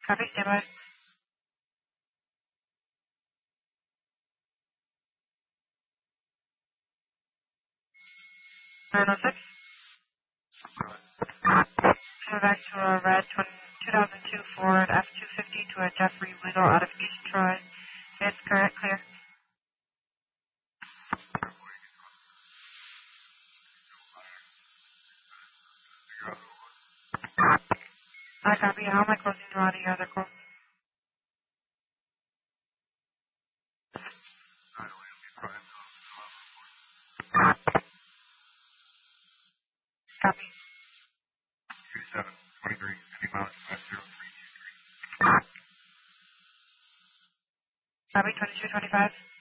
Copy, stand by. 906. We're back to a red 2002 Ford F-250 to a Jeffrey Wiggle out of East Troy. It's correct, clear. I copy. How am I closing the route of your other call? Copy. 2723, any mileage 50323. Copy, 2225.